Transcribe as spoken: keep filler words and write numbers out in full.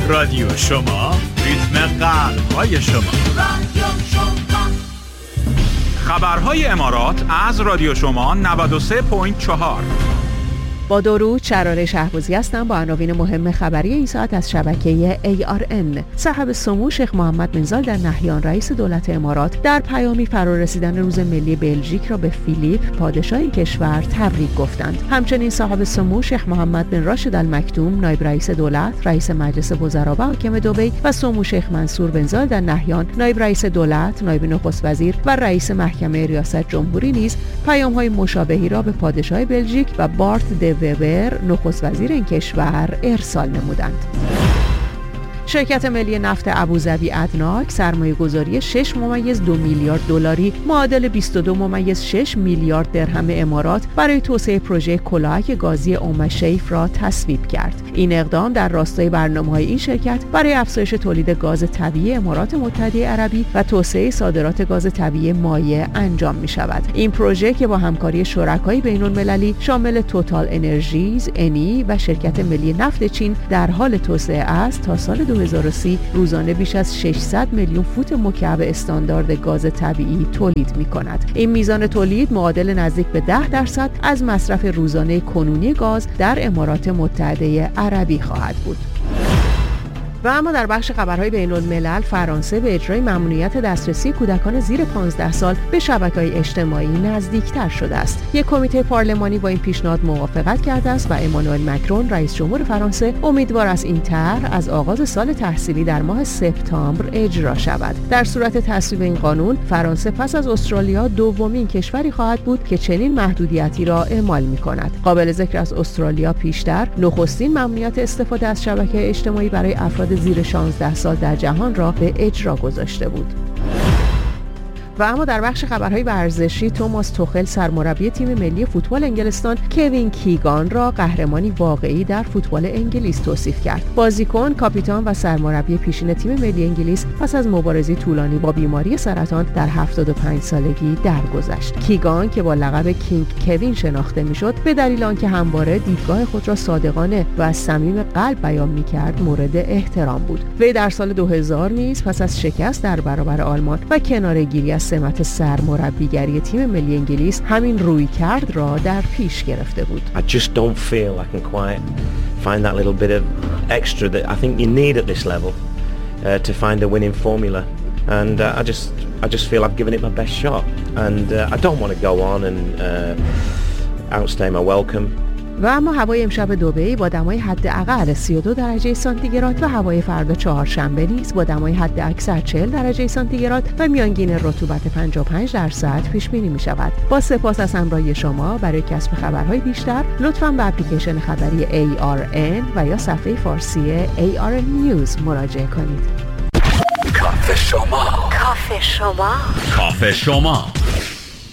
رادیو شما، ریتم قلب‌های شما. رادیو شما. خبرهای امارات از رادیو شما نود و سه و چهار. با درود، شراره شهبازی هستم با عناوین مهم خبری این ساعت از شبکه ای آر ان. صاحب سمو شیخ محمد بن زاید ال نهیان رئیس دولت امارات در پیامی فرارسیدن روز ملی بلژیک را به فیلیپ پادشاه این کشور تبریک گفتند. همچنین صاحب سمو شیخ محمد بن راشد ال مکتوم نایب رئیس دولت، رئیس مجلس وزرا و حاکم دبی و سمو شیخ منصور بن زاید ال نهیان نایب رئیس دولت، نایب نخست وزیر و رئیس محکمه ریاست جمهوری نیز پیام‌های مشابهی را به پادشاه بلژیک و بارت د وبر نخست وزیر این کشور ارسال نمودند. شرکت ملی نفت ابوظبی ادناک سرمایه‌گذاری شش ممیز دو میلیارد دلاری معادل بیست و دو ممیز شش میلیارد درهم امارات برای توسعه پروژه کلاهک گازی ام شیف را تصویب کرد. این اقدام در راستای برنامه‌های این شرکت برای افزایش تولید گاز طبیعی امارات متحده عربی و توسعه صادرات گاز طبیعی مایع انجام می‌شود. این پروژه که با همکاری شرکای بین‌المللی شامل توتال انرژیز، انی و شرکت ملی نفت چین در حال توسعه است، تا سال دو هزار و سی روزانه بیش از ششصد میلیون فوت مکعب استاندارد گاز طبیعی تولید می‌کند. این میزان تولید معادل نزدیک به ده درصد از مصرف روزانه کنونی گاز در امارات متحده عربی خواهد بود. و اما در بخش خبرهای بین‌الملل، فرانسه به اجرای ممنوعیت دسترسی کودکان زیر پانزده سال به شبکه‌های اجتماعی نزدیکتر شده است. یک کمیته پارلمانی با این پیشنهاد موافقت کرده است و امانوئل مکرون رئیس جمهور فرانسه امیدوار است این طرح از آغاز سال تحصیلی در ماه سپتامبر اجرا شود. در صورت تصویب این قانون، فرانسه پس از استرالیا دومین کشوری خواهد بود که چنین محدودیتی را اعمال می‌کند. قابل ذکر از استرالیا پیشتر نخستین ممنوعیت استفاده از شبکه اجتماعی برای افراد زیر شانزده سال در جهان را به اجرا گذاشته بود. و اما در بخش خبرهای ورزشی، توماس توخل سرمربی تیم ملی فوتبال انگلستان کوین کیگان را قهرمانی واقعی در فوتبال انگلیس توصیف کرد. بازیکن، کاپیتان و سرمربی پیشین تیم ملی انگلیس پس از مبارزه طولانی با بیماری سرطان در هفتاد و پنج سالگی درگذشت. کیگان که با لقب کینگ کوین شناخته میشد، به دلیل آنکه همواره دیدگاه خود را صادقانه و از صمیم قلب بیان میکرد مورد احترام بود. وی در سال دو هزار نیز پس از شکست در برابر آلمان و کناره‌گیری از سمت سرمربیگری تیم ملی انگلیس همین رویکرد را در پیش گرفته بود. I just don't feel I can quite find that little bit of extra that I think you need at this level uh, to find a winning formula, and uh, I just I just feel I've given it my best shot, and uh, I don't want to go on and uh, outstay my welcome. و اما هوای امشب دبی با دمای حداقل سی و دو درجه سانتیگراد و هوای فردا چهارشنبه نیز با دمای حداکثر چهل درجه سانتیگراد و میانگین رطوبت پنجاه و پنج درصد پیش بینی می شود. با سپاس از همراهی شما. برای کسب خبرهای بیشتر لطفاً به اپلیکیشن خبری ای آر ان و یا صفحه فارسی ای آر ان نیوز مراجعه کنید. کافه شما، کافه شما، کافه شما.